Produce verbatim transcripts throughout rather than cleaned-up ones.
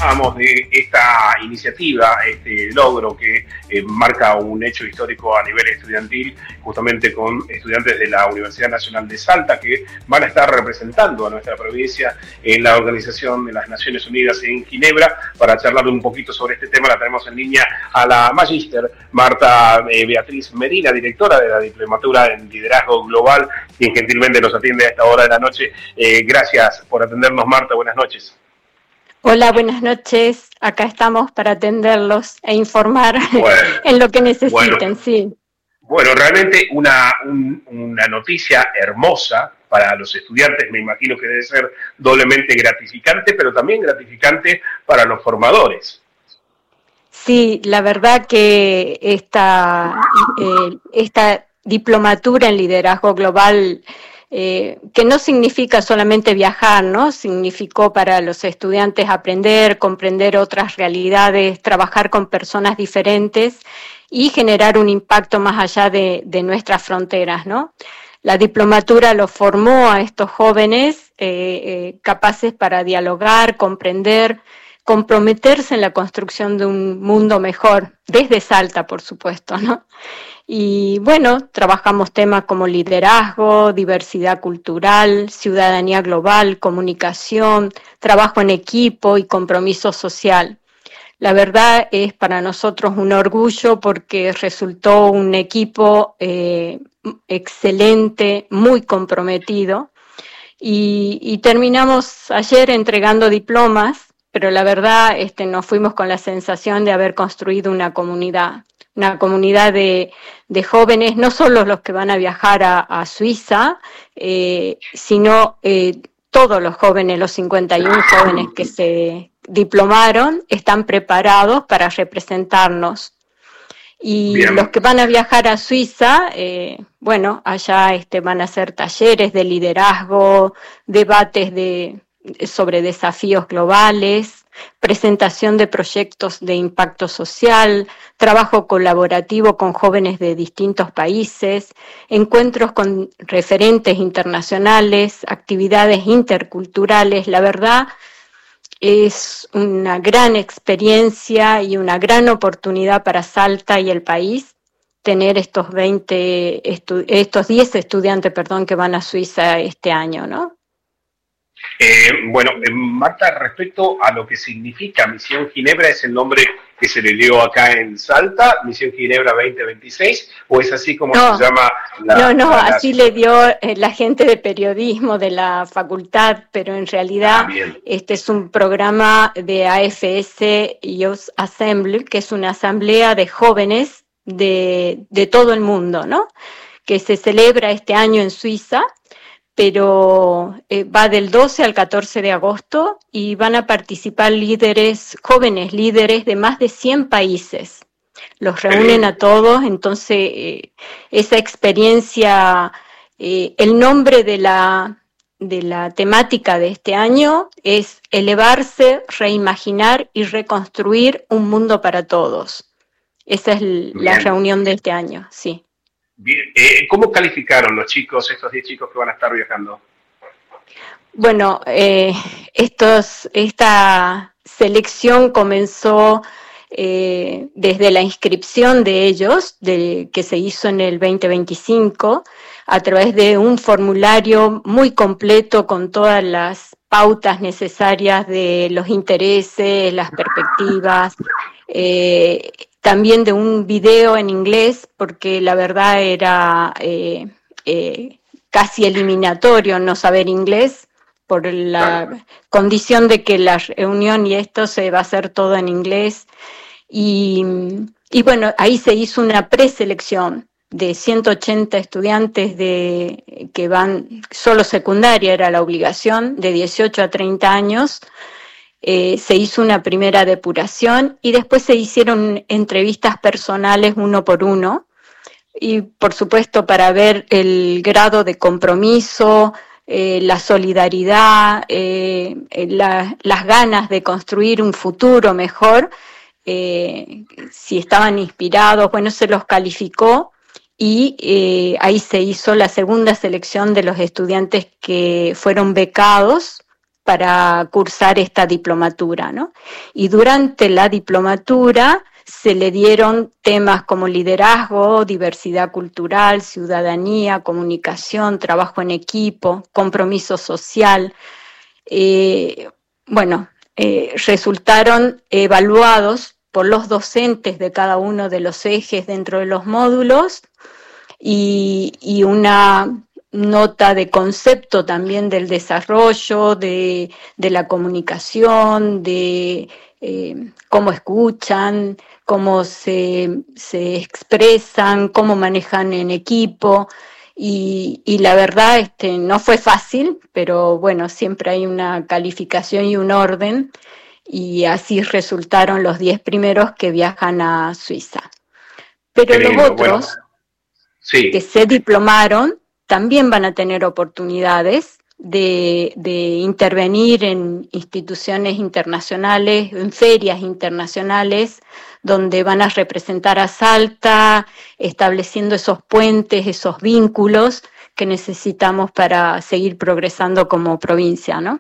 Hablábamos de esta iniciativa, este logro que eh, marca un hecho histórico a nivel estudiantil, justamente con estudiantes de la Universidad Nacional de Salta que van a estar representando a nuestra provincia en la Organización de las Naciones Unidas en Ginebra. Para charlar un poquito sobre este tema la tenemos en línea a la magíster Marta eh, Beatriz Medina, directora de la Diplomatura en Liderazgo Global, quien gentilmente nos atiende a esta hora de la noche. Eh, gracias por atendernos, Marta, buenas noches. Hola, buenas noches. Acá estamos para atenderlos e informar bueno, en lo que necesiten, bueno, sí. Bueno, realmente una, un, una noticia hermosa para los estudiantes, me imagino que debe ser doblemente gratificante, pero también gratificante para los formadores. Sí, la verdad que esta, eh, esta diplomatura en liderazgo global, Eh, que no significa solamente viajar, ¿no? Significó para los estudiantes aprender, comprender otras realidades, trabajar con personas diferentes y generar un impacto más allá de, de nuestras fronteras, ¿no? La diplomatura los formó a estos jóvenes eh, eh, capaces para dialogar, comprender, comprometerse en la construcción de un mundo mejor, desde Salta, por supuesto, ¿no? Y bueno, trabajamos temas como liderazgo, diversidad cultural, ciudadanía global, comunicación, trabajo en equipo y compromiso social. La verdad es para nosotros un orgullo porque resultó un equipo eh, excelente, muy comprometido y, y terminamos ayer entregando diplomas, pero la verdad este, nos fuimos con la sensación de haber construido una comunidad. Una comunidad de, de jóvenes, no solo los que van a viajar a, a Suiza, eh, sino eh, todos los jóvenes, los cincuenta y uno jóvenes que se diplomaron, están preparados para representarnos. Y Bien. Los que van a viajar a Suiza, eh, bueno, allá este, van a hacer talleres de liderazgo, debates de, sobre desafíos globales, presentación de proyectos de impacto social, trabajo colaborativo con jóvenes de distintos países, encuentros con referentes internacionales, actividades interculturales. La verdad es una gran experiencia y una gran oportunidad para Salta y el país tener estos veinte, estu- estos diez estudiantes, perdón, que van a Suiza este año, ¿no? Eh, bueno, eh, Marta, respecto a lo que significa Misión Ginebra, ¿es el nombre que se le dio acá en Salta, Misión Ginebra veinte veintiséis, o es así como no, se llama? La, no, no, la, la así le dio eh, la gente de periodismo de la facultad, pero en realidad ah, este es un programa de A F S Youth Assembly, que es una asamblea de jóvenes de, de todo el mundo, ¿no? Que se celebra este año en Suiza, pero eh, va del doce al catorce de agosto y van a participar líderes, jóvenes líderes de más de cien países. Los reúnen a todos, entonces eh, esa experiencia, eh, el nombre de la, de la temática de este año es elevarse, reimaginar y reconstruir un mundo para todos. Esa es el, la reunión de este año, sí. Bien. Eh, ¿Cómo calificaron los chicos, estos diez chicos que van a estar viajando? Bueno, eh, estos, esta selección comenzó eh, desde la inscripción de ellos, de, que se hizo en el veinte veinticinco, a través de un formulario muy completo con todas las pautas necesarias de los intereses, las perspectivas, eh, también de un video en inglés, porque la verdad era eh, eh, casi eliminatorio no saber inglés, por la claro. condición de que la reunión y esto se va a hacer todo en inglés. Y, y bueno, ahí se hizo una preselección de ciento ochenta estudiantes de, que van, solo secundaria era la obligación, de dieciocho a treinta años. Eh, se hizo una primera depuración y después se hicieron entrevistas personales uno por uno y por supuesto para ver el grado de compromiso, eh, la solidaridad, eh, la, las ganas de construir un futuro mejor, eh, si estaban inspirados, bueno, se los calificó y eh, ahí se hizo la segunda selección de los estudiantes que fueron becados para cursar esta diplomatura, ¿no? Y durante la diplomatura se le dieron temas como liderazgo, diversidad cultural, ciudadanía, comunicación, trabajo en equipo, compromiso social. Eh, bueno, eh, resultaron evaluados por los docentes de cada uno de los ejes dentro de los módulos y, y una nota de concepto también del desarrollo, de, de la comunicación, de eh, cómo escuchan, cómo se, se expresan, cómo manejan en equipo. Y, y la verdad este, no fue fácil, pero bueno, siempre hay una calificación y un orden, y así resultaron los diez primeros que viajan a Suiza. Pero los otros bueno, sí. que se diplomaron también van a tener oportunidades de, de intervenir en instituciones internacionales, en ferias internacionales, donde van a representar a Salta, estableciendo esos puentes, esos vínculos que necesitamos para seguir progresando como provincia, ¿no?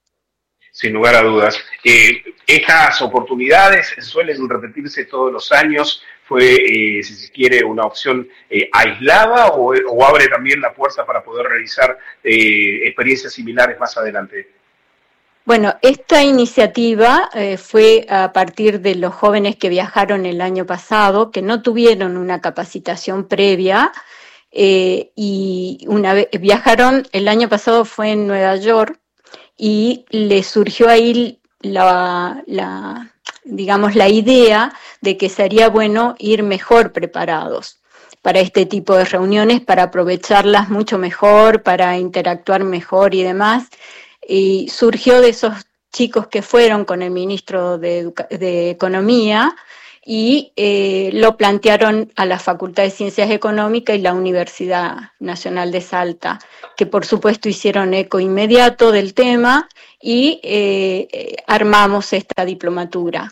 Sin lugar a dudas. Eh, estas oportunidades suelen repetirse todos los años. ¿Fue, eh, si se quiere, una opción eh, aislada o, o abre también la puerta para poder realizar eh, experiencias similares más adelante? Bueno, esta iniciativa eh, fue a partir de los jóvenes que viajaron el año pasado, que no tuvieron una capacitación previa, eh, y una vez viajaron, el año pasado fue en Nueva York, y les surgió ahí la, la, digamos, la idea de que sería bueno ir mejor preparados para este tipo de reuniones, para aprovecharlas mucho mejor, para interactuar mejor y demás. Y surgió de esos chicos que fueron con el ministro de, Educa- de Economía y eh, lo plantearon a la Facultad de Ciencias Económicas y la Universidad Nacional de Salta, que por supuesto hicieron eco inmediato del tema y eh, eh, armamos esta diplomatura.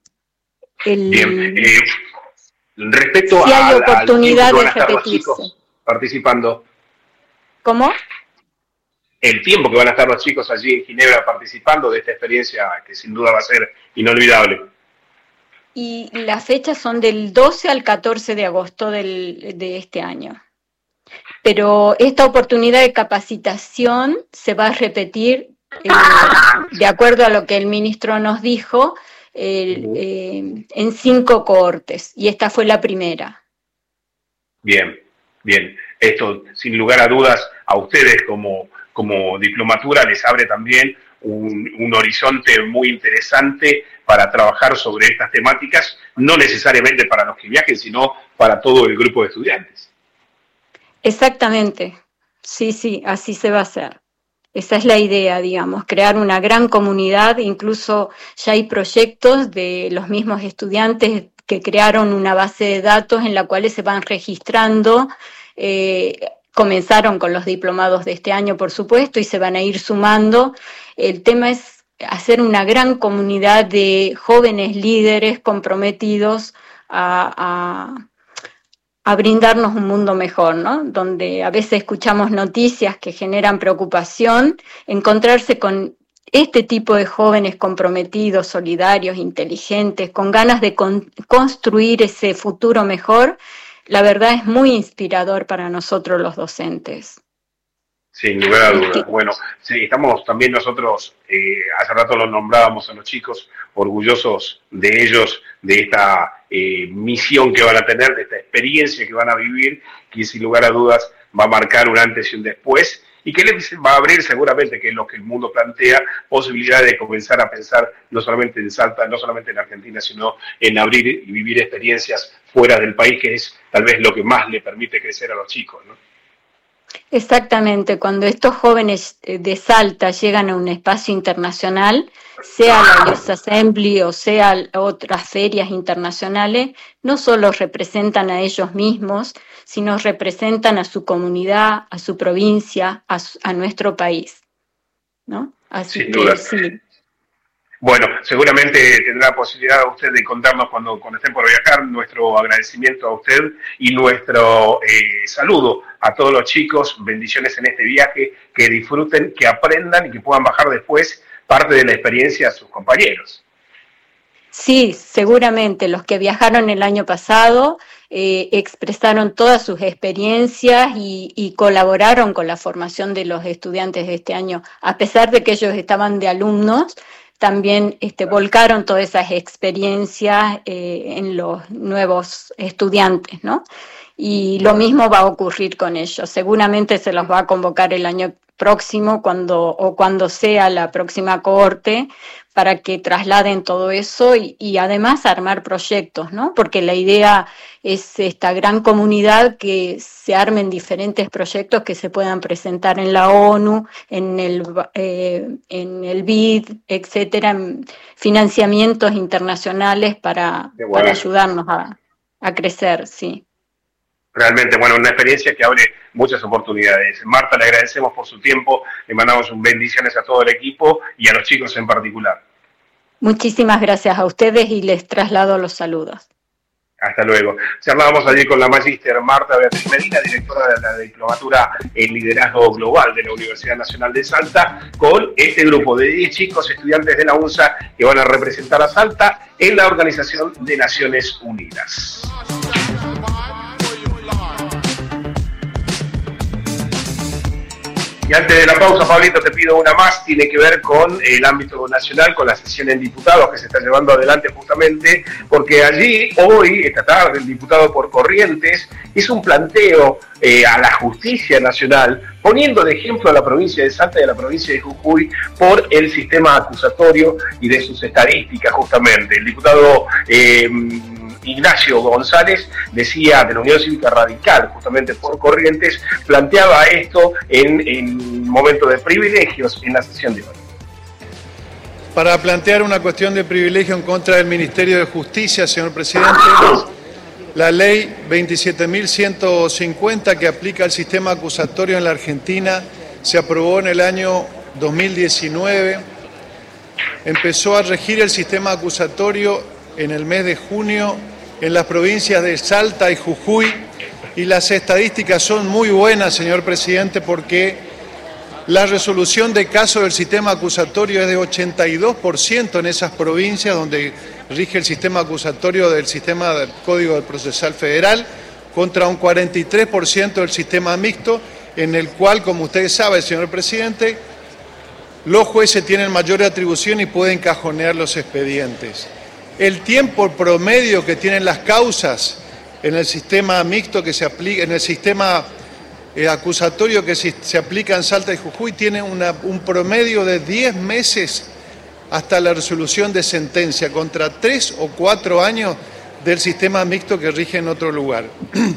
El, Bien, eh, respecto si hay a, oportunidad al de repetirse. Participando. ¿Cómo? El tiempo que van a estar los chicos allí en Ginebra participando de esta experiencia que sin duda va a ser inolvidable. Y las fechas son del doce al catorce de agosto del, de este año. Pero esta oportunidad de capacitación se va a repetir, eh, de acuerdo a lo que el ministro nos dijo, eh, eh, en cinco cohortes, y esta fue la primera. Bien, bien. Esto, sin lugar a dudas, a ustedes como, como diplomatura les abre también un, un horizonte muy interesante para trabajar sobre estas temáticas, no necesariamente para los que viajen, sino para todo el grupo de estudiantes. Exactamente, sí, sí, así se va a hacer. Esa es la idea, digamos, crear una gran comunidad. Incluso ya hay proyectos de los mismos estudiantes que crearon una base de datos en la cual se van registrando. Eh, comenzaron con los diplomados de este año, por supuesto, y se van a ir sumando. El tema es hacer una gran comunidad de jóvenes líderes comprometidos a, a, a brindarnos un mundo mejor, ¿no? Donde a veces escuchamos noticias que generan preocupación, encontrarse con este tipo de jóvenes comprometidos, solidarios, inteligentes, con ganas de con, construir ese futuro mejor, la verdad es muy inspirador para nosotros los docentes. Sin lugar a dudas. Bueno, sí, estamos también nosotros, eh, hace rato los nombrábamos a los chicos, orgullosos de ellos, de esta eh, misión que van a tener, de esta experiencia que van a vivir, que sin lugar a dudas va a marcar un antes y un después, y que les va a abrir seguramente, que es lo que el mundo plantea, posibilidad de comenzar a pensar no solamente en Salta, no solamente en Argentina, sino en abrir y vivir experiencias fuera del país, que es tal vez lo que más le permite crecer a los chicos, ¿no? Exactamente, cuando estos jóvenes de Salta llegan a un espacio internacional, sea la Youth Assembly o sea otras ferias internacionales, no solo representan a ellos mismos, sino representan a su comunidad, a su provincia, a, su, a nuestro país, ¿no? Así Sin que duda. sí. Bueno, seguramente tendrá la posibilidad usted de contarnos cuando, cuando estén por viajar. Nuestro agradecimiento a usted y nuestro eh, saludo a todos los chicos. Bendiciones en este viaje, que disfruten, que aprendan y que puedan bajar después parte de la experiencia a sus compañeros. Sí, seguramente los que viajaron el año pasado eh, expresaron todas sus experiencias y, y colaboraron con la formación de los estudiantes de este año, a pesar de que ellos estaban de alumnos. También este, volcaron todas esas experiencias eh, en los nuevos estudiantes, ¿no? Y lo mismo va a ocurrir con ellos. Seguramente se los va a convocar el año próximo cuando, o cuando sea la próxima cohorte, para que trasladen todo eso y, y además armar proyectos, ¿no? Porque la idea es esta gran comunidad, que se armen diferentes proyectos que se puedan presentar en la ONU, en el, eh, en el B I D, etcétera, financiamientos internacionales para, bueno. para ayudarnos a, a crecer, sí. Realmente, bueno, una experiencia que abre muchas oportunidades. Marta, le agradecemos por su tiempo, le mandamos bendiciones a todo el equipo y a los chicos en particular. Muchísimas gracias a ustedes y les traslado los saludos. Hasta luego. Charlábamos allí con la magíster Marta Beatriz Medina, directora de la Diplomatura en Liderazgo Global de la Universidad Nacional de Salta, con este grupo de diez chicos estudiantes de la UNSA que van a representar a Salta en la Organización de Naciones Unidas. Y antes de la pausa, Pablito, te pido una más, tiene que ver con el ámbito nacional, con la sesión en diputados que se está llevando adelante justamente, porque allí, hoy, esta tarde, el diputado por Corrientes hizo un planteo eh, a la justicia nacional, poniendo de ejemplo a la provincia de Salta y a la provincia de Jujuy por el sistema acusatorio y de sus estadísticas justamente. El diputado Eh, Ignacio González decía, de la Unión Cívica Radical, justamente por Corrientes, planteaba esto en, en momento de privilegios en la sesión de hoy. Para plantear una cuestión de privilegio en contra del Ministerio de Justicia, señor presidente, la ley veintisiete mil ciento cincuenta que aplica el sistema acusatorio en la Argentina se aprobó en el año dos mil diecinueve, empezó a regir el sistema acusatorio en el mes de junio en las provincias de Salta y Jujuy, y las estadísticas son muy buenas, señor presidente, porque la resolución de casos del sistema acusatorio es de ochenta y dos por ciento en esas provincias donde rige el sistema acusatorio del sistema del Código Procesal Federal, contra un cuarenta y tres por ciento del sistema mixto, en el cual, como ustedes saben, señor presidente, los jueces tienen mayor atribución y pueden cajonear los expedientes. El tiempo promedio que tienen las causas en el sistema mixto que se aplica, en el sistema eh, acusatorio que se, se aplica en Salta y Jujuy, tiene una, un promedio de diez meses hasta la resolución de sentencia, contra tres o cuatro años del sistema mixto que rige en otro lugar.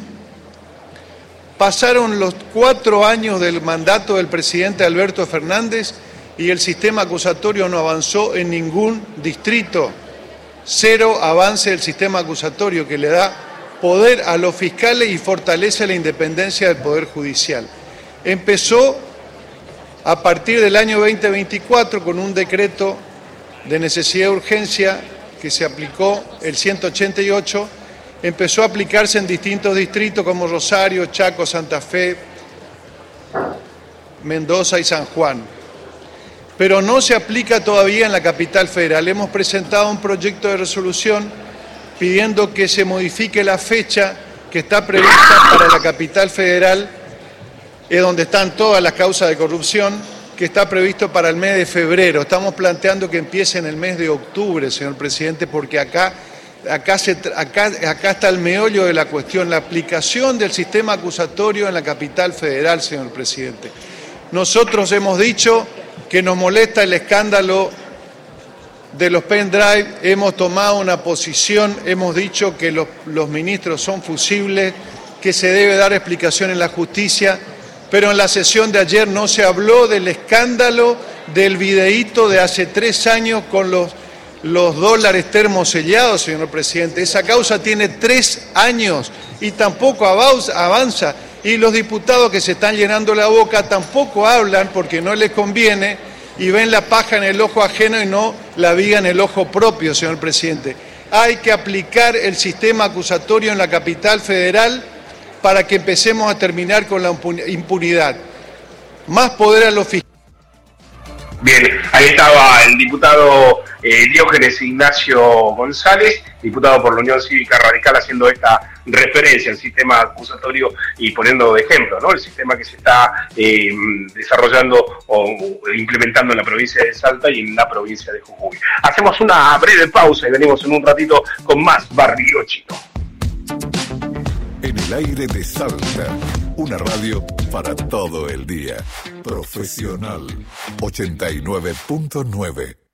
Pasaron los cuatro años del mandato del presidente Alberto Fernández y el sistema acusatorio no avanzó en ningún distrito. Cero avance del sistema acusatorio, que le da poder a los fiscales y fortalece la independencia del Poder Judicial. Empezó a partir del año veinte veinticuatro con un decreto de necesidad de urgencia que se aplicó, el ciento ochenta y ocho, empezó a aplicarse en distintos distritos como Rosario, Chaco, Santa Fe, Mendoza y San Juan. Pero no se aplica todavía en la capital federal. Hemos presentado un proyecto de resolución pidiendo que se modifique la fecha que está prevista para la capital federal, es donde están todas las causas de corrupción, que está previsto para el mes de febrero. Estamos planteando que empiece en el mes de octubre, señor presidente, porque acá, acá, se, acá, acá está el meollo de la cuestión, la aplicación del sistema acusatorio en la capital federal, señor presidente. Nosotros hemos dicho que nos molesta el escándalo de los pendrive, hemos tomado una posición, hemos dicho que los, los ministros son fusibles, que se debe dar explicación en la justicia, pero en la sesión de ayer no se habló del escándalo del videíto de hace tres años con los, los dólares termosellados, señor presidente. Esa causa tiene tres años y tampoco avanza. Y los diputados que se están llenando la boca tampoco hablan, porque no les conviene, y ven la paja en el ojo ajeno y no la viga en el ojo propio, señor presidente. Hay que aplicar el sistema acusatorio en la capital federal para que empecemos a terminar con la impunidad. Más poder a los fiscales. Bien, ahí estaba el diputado eh, Diógenes Ignacio González, diputado por la Unión Cívica Radical, haciendo esta referencia al sistema acusatorio y poniendo de ejemplo, ¿no?, el sistema que se está eh, desarrollando o implementando en la provincia de Salta y en la provincia de Jujuy. Hacemos una breve pausa y venimos en un ratito con más Barrio Chino. En el aire de Salta, una radio para todo el día. Profesional ochenta y nueve punto nueve.